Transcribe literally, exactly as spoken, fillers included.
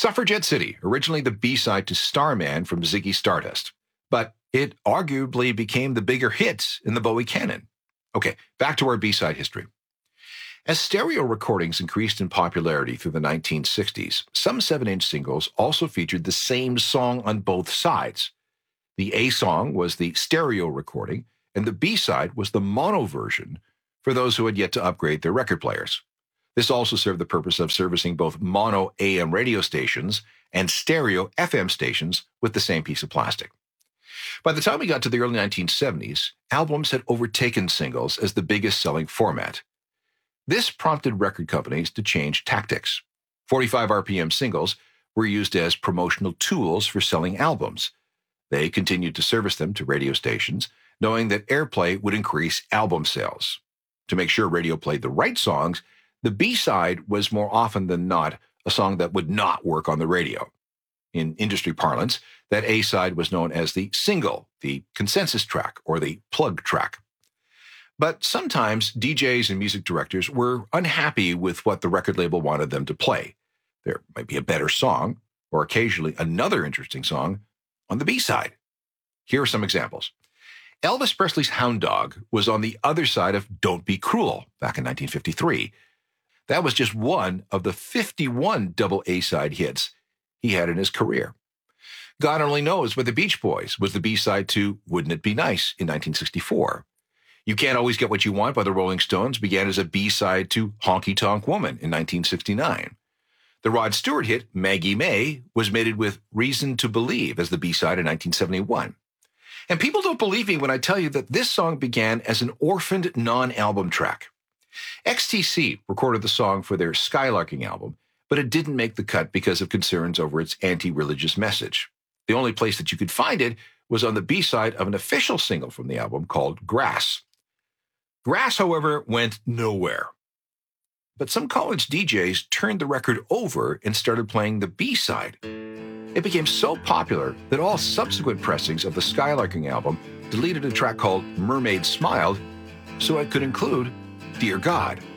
Suffragette City, originally the B-side to Starman from Ziggy Stardust, but it arguably became the bigger hit in the Bowie canon. Okay, back to our B-side history. As stereo recordings increased in popularity through the nineteen sixties, some seven-inch singles also featured the same song on both sides. The A song was the stereo recording, and the B-side was the mono version for those who had yet to upgrade their record players. This also served the purpose of servicing both mono A M radio stations and stereo F M stations with the same piece of plastic. By the time we got to the early nineteen seventies, albums had overtaken singles as the biggest selling format. This prompted record companies to change tactics. forty-five R P M singles were used as promotional tools for selling albums. They continued to service them to radio stations, knowing that airplay would increase album sales. To make sure radio played the right songs, the B-side was more often than not a song that would not work on the radio. In industry parlance, that A-side was known as the single, the consensus track, or the plug track. But sometimes D Js and music directors were unhappy with what the record label wanted them to play. There might be a better song, or occasionally another interesting song, on the B-side. Here are some examples. Elvis Presley's Hound Dog was on the other side of Don't Be Cruel back in nineteen fifty-three. That was just one of the fifty-one double A-side hits he had in his career. God Only Knows by the Beach Boys was the B-side to Wouldn't It Be Nice in nineteen sixty-four. You Can't Always Get What You Want by the Rolling Stones began as a B-side to Honky Tonk Woman in nineteen sixty-nine. The Rod Stewart hit Maggie May was mated with Reason to Believe as the B-side in nineteen seventy-one. And people don't believe me when I tell you that this song began as an orphaned non-album track. X T C recorded the song for their Skylarking album, but it didn't make the cut because of concerns over its anti-religious message. The only place that you could find it was on the B-side of an official single from the album called Grass. Grass, however, went nowhere. But some college D Js turned the record over and started playing the B-side. It became so popular that all subsequent pressings of the Skylarking album deleted a track called Mermaid Smiled so it could include Dear God.